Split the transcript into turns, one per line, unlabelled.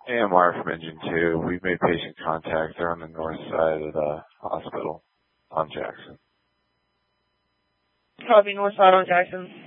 AMR from Engine 2. We've made patient contact. They're on the north side of the hospital on Jackson.
Copy, north side on Jackson.